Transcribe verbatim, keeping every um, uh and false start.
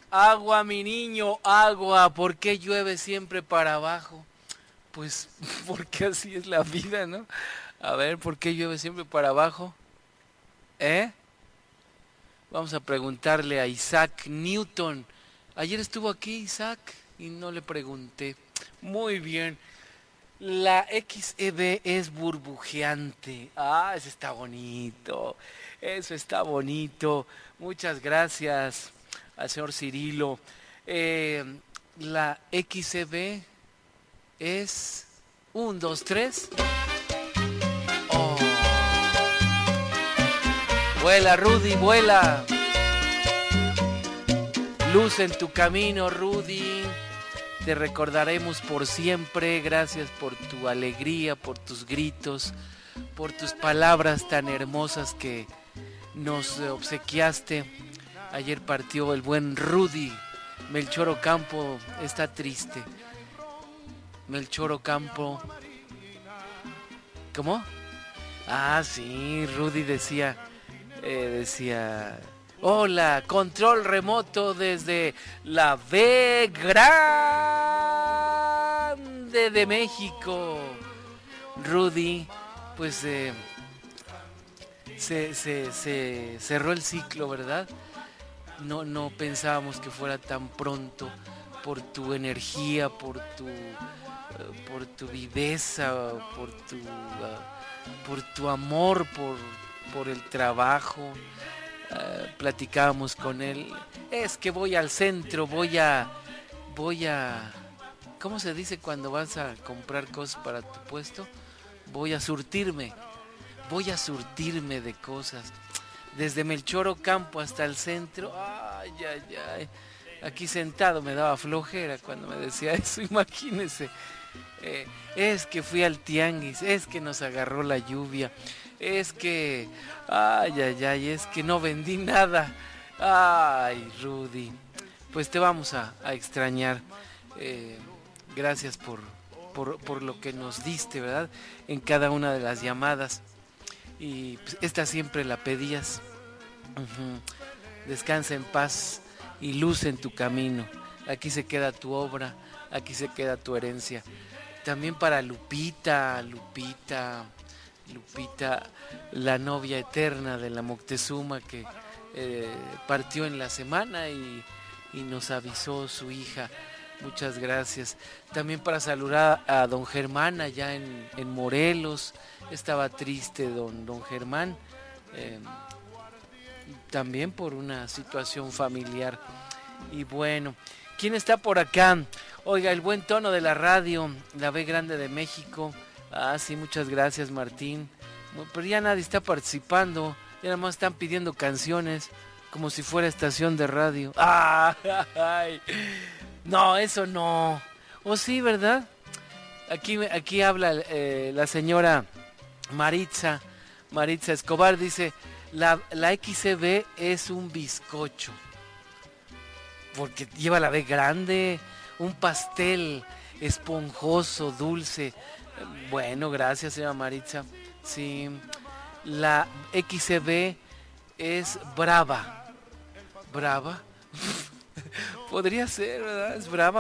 Agua, mi niño, agua. ¿Por qué llueve siempre para abajo? Pues porque así es la vida, ¿no? A ver, ¿por qué llueve siempre para abajo? ¿Eh? Vamos a preguntarle a Isaac Newton. Ayer estuvo aquí Isaac y no le pregunté. Muy bien. La X E B es burbujeante. Ah, eso está bonito. Eso está bonito. Muchas gracias al señor Cirilo. Eh, la X E B es... Un, dos, tres. Oh. Vuela, Rudy, vuela. Luz en tu camino, Rudy. Te recordaremos por siempre. Gracias por tu alegría, por tus gritos, por tus palabras tan hermosas que nos obsequiaste. Ayer partió el buen Rudy. Melchor Ocampo está triste. Melchor Ocampo. ¿Cómo? Ah, sí, Rudy decía, eh, decía... Hola, control remoto desde la B Grande de México. Rudy, pues eh, se, se, se cerró el ciclo, ¿verdad? No, no pensábamos que fuera tan pronto por tu energía, por tu, uh, por tu viveza, por tu, uh, por tu amor, por, por el trabajo. Uh, platicábamos con él, es que voy al centro, voy a, voy a, ¿cómo se dice cuando vas a comprar cosas para tu puesto? Voy a surtirme, voy a surtirme de cosas, desde Melchor Ocampo hasta el centro, ay, ay, ay, aquí sentado me daba flojera cuando me decía eso, imagínese, eh, es que fui al tianguis, es que nos agarró la lluvia, es que, ay, ay, ay, es que no vendí nada. Ay, Rudy, pues te vamos a, a extrañar. Eh, gracias por, por, por lo que nos diste, ¿verdad? En cada una de las llamadas. Y pues, esta siempre la pedías. Uh-huh. Descansa en paz y luz en tu camino. Aquí se queda tu obra, aquí se queda tu herencia. También para Lupita, Lupita... Lupita, la novia eterna de la Moctezuma que eh, partió en la semana y, y nos avisó su hija. Muchas gracias. También para saludar a don Germán allá en, en Morelos. Estaba triste don, don Germán. Eh, también por una situación familiar. Y bueno, ¿quién está por acá? Oiga, el buen tono de la radio, la B Grande de México. Ah, sí, muchas gracias, Martín. Pero ya nadie está participando. Ya nada más están pidiendo canciones como si fuera estación de radio. ¡Ah! Ay. No, eso no. ¿O sí, verdad? Aquí, aquí habla eh, la señora Maritza. Maritza Escobar dice, la, la X E B es un bizcocho. Porque lleva la B grande, un pastel esponjoso, dulce. Bueno, gracias, señora Maritza. Sí, la X E B es brava. ¿Brava? Podría ser, ¿verdad? Es brava.